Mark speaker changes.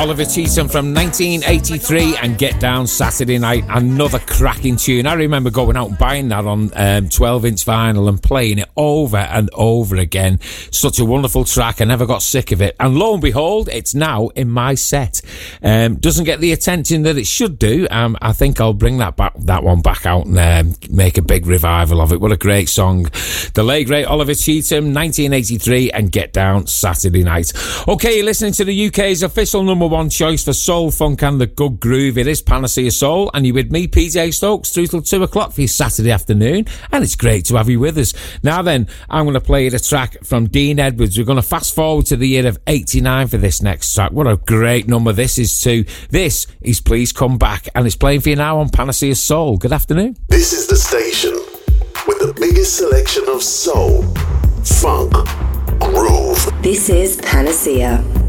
Speaker 1: Oliver Cheatham from 1983 and Get Down Saturday Night. Another cracking tune. I remember going out and buying that on 12-inch vinyl and playing it over and over again. Such a wonderful track. I never got sick of it. And lo and behold, it's now in my set. Doesn't get the attention that it should do. I think I'll bring that one back out and make a big revival of it. What a great song. The late great Oliver Cheatham, 1983 and Get Down Saturday Night. Okay, you're listening to the UK's official number one choice for soul, funk and the good groove. It is Panacea Soul, and you're with me, PJ Stokes, through till 2 o'clock for your Saturday afternoon, and it's great to have you with us. Now then, I'm going to play the track from Dean Edwards. We're going to fast forward to the year of 89 for this next track. What a great number this is too. This is Please Come Back, and it's playing for you now on Panacea Soul. Good afternoon.
Speaker 2: This is the station with the biggest selection of soul, funk, groove.
Speaker 3: This is Panacea.